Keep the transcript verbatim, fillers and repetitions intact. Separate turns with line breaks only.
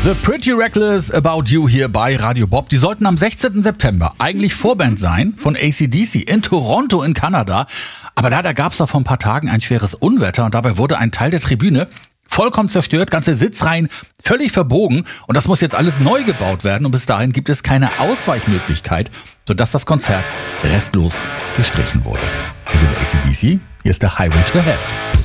The Pretty Reckless About You hier bei Radio Bob. Die sollten am sechzehnten September eigentlich Vorband sein von A C D C in Toronto in Kanada. Aber leider gab es da vor ein paar Tagen ein schweres Unwetter und dabei wurde ein Teil der Tribüne vollkommen zerstört, ganze Sitzreihen völlig verbogen und das muss jetzt alles neu gebaut werden und bis dahin gibt es keine Ausweichmöglichkeit, sodass das Konzert restlos gestrichen wurde. Wir sind A C D C, hier ist der Highway to Hell.